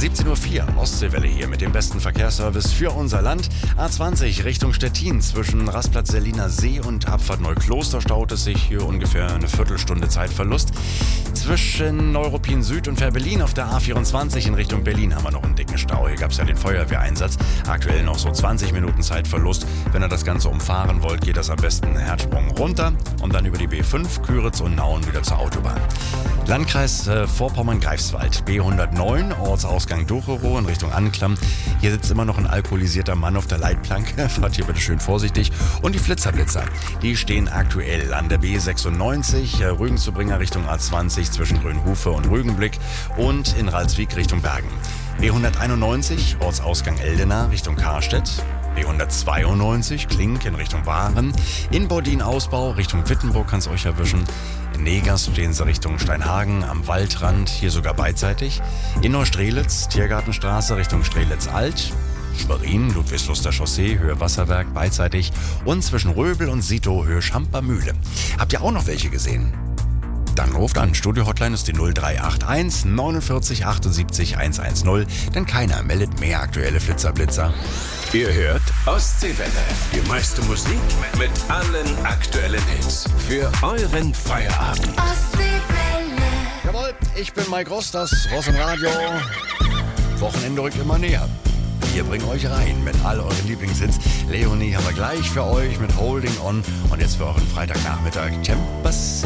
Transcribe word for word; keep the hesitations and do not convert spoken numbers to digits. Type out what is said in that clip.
siebzehn Uhr vier, Ostseewelle hier mit dem besten Verkehrsservice für unser Land. A zwanzig Richtung Stettin zwischen Rastplatz Seliner See und Abfahrt Neukloster staut es sich hier ungefähr eine Viertelstunde Zeitverlust. Zwischen Neuruppin Süd und Fährberlin auf der A vierundzwanzig in Richtung Berlin haben wir noch einen dicken Stau. Hier gab es ja den Feuerwehreinsatz. Aktuell noch so zwanzig Minuten Zeitverlust. Wenn ihr das Ganze umfahren wollt, geht das am besten Herzsprung runter und dann über die B fünf, Küritz und Nauen wieder zur Autobahn. Landkreis äh, Vorpommern-Greifswald, B hundertneun, Ortsausgang Docherow in Richtung Anklam. Hier sitzt immer noch ein alkoholisierter Mann auf der Leitplanke. Fahrt hier bitte schön vorsichtig. Und die Flitzerblitzer, die stehen aktuell an der B sechsundneunzig, äh, Rügen-zu-Bringer Richtung A zwanzig zwischen Grünhufe und Rügenblick und in Ralswiek Richtung Bergen. B hunderteinundneunzig, Ortsausgang Eldena Richtung Karstedt. B hundertzweiundneunzig, Klink in Richtung Waren. In Bordin-Ausbau Richtung Wittenburg kann es euch erwischen. In Negers stehen sie Richtung Steinhagen am Waldrand, hier sogar beidseitig. In Neustrelitz, Tiergartenstraße Richtung Strelitz-Alt. Schwerin, Ludwigsluster Chaussee, Höhe Wasserwerk, beidseitig. Und zwischen Röbel und Sito, Höhe Schampermühle. Habt ihr auch noch welche gesehen? Dann ruft an. Studio-Hotline ist die null drei acht eins neunundvierzig achtundsiebzig hundertzehn, denn keiner meldet mehr aktuelle Flitzerblitzer. Ihr hört Ostseewelle, die meiste Musik mit allen aktuellen Hits für euren Feierabend. Ostseewelle. Jawohl, ich bin Mike Ross, das Ross im Radio. Wochenende rückt immer näher. Wir bringen euch rein mit all euren Lieblingshits. Leonie haben wir gleich für euch mit Holding On und jetzt für euren Freitagnachmittag Tempest.